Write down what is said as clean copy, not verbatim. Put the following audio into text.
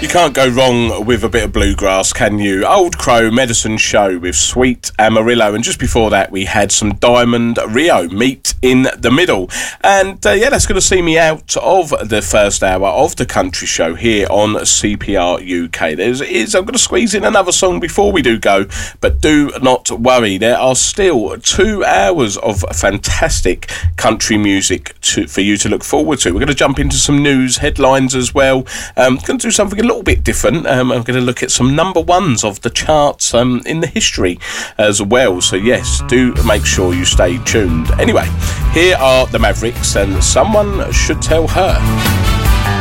You can't go wrong with a bit of bluegrass, can you? Old Crow, Medicine Show with Sweet Amarillo. And just before that, we had some Diamond Rio, Meet in the Middle. And that's going to see me out of the first hour of the country show here on CPR UK. I'm going to squeeze in another song before we do go, but do not worry. There are still 2 hours of fantastic country music for you to look forward to. We're going to jump into some news headlines as well. Going to do something a little bit different. I'm going to look at some number ones of the charts in the history as well. So yes, do make sure you stay tuned. Anyway, here are the Mavericks and Someone Should Tell Her.